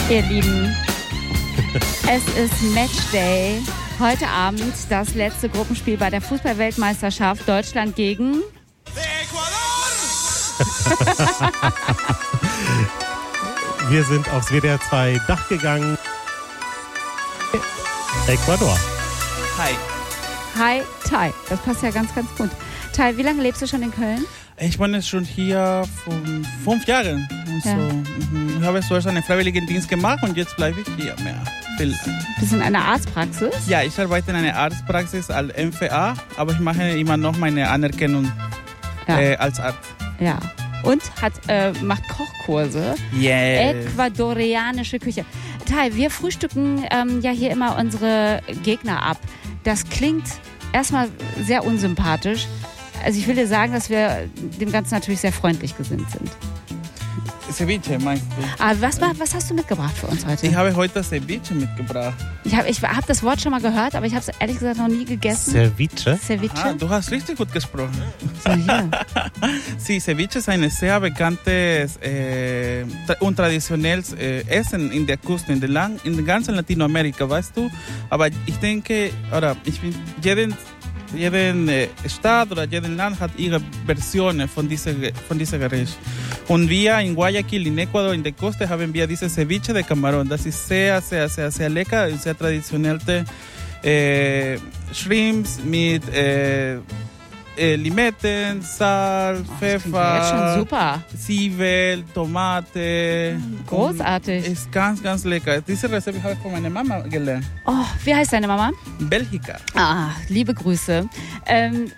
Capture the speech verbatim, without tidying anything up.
Ihr Lieben, es ist Matchday. Heute Abend das letzte Gruppenspiel bei der Fußball-Weltmeisterschaft Deutschland gegen Ecuador. Wir sind aufs W D R zwei Dach gegangen. Ecuador. Hi. Hi, Tai. Das passt ja ganz, ganz gut. Tai, wie lange lebst du schon in Köln? Ich wohne schon hier von fünf Jahren. Ja. So, ich habe zuerst einen Freiwilligendienst gemacht und jetzt bleibe ich hier mehr. Viel. Bist du in einer Arztpraxis? Ja, ich arbeite in einer Arztpraxis als M V A, aber ich mache immer noch meine Anerkennung Ja. äh, als Arzt. Ja. Und hat, äh, macht Kochkurse. Yeah. Ecuadorianische Küche. Tai, wir frühstücken ähm, ja hier immer unsere Gegner ab. Das klingt erstmal sehr unsympathisch. Also ich will dir sagen, dass wir dem Ganzen natürlich sehr freundlich gesinnt sind. Ceviche meinst du? Aber was, was hast du mitgebracht für uns heute? Ich habe heute Ceviche mitgebracht. Ich habe ich hab das Wort schon mal gehört, aber ich habe es ehrlich gesagt noch nie gegessen. Ceviche? Ceviche? Ah, du hast richtig gut gesprochen. So, hier. Sí, Ceviche ist ein sehr bekanntes äh, und traditionelles äh, Essen in der Küste, in der, Land, in der ganzen Lateinamerika, weißt du? Aber ich denke, oder ich bin, jeden, jeden äh, Stadt oder jeden Land hat ihre Versionen von diesem von dieser Gericht. Und wir in Guayaquil, in Ecuador, in der Küste, haben wir dieses Ceviche de Camarón. Das ist sehr, sehr, sehr, sehr lecker und sehr traditionelle äh, Shrimps mit äh, äh, Limetten, Salz, Oh, das Pfeffer, klingt ja jetzt schon super. Zwiebel, Tomate. Großartig. Und ist ganz, ganz lecker. Diese Rezept habe ich von meiner Mama gelernt. Oh, wie heißt deine Mama? Belgica. Ah, liebe Grüße. Ähm,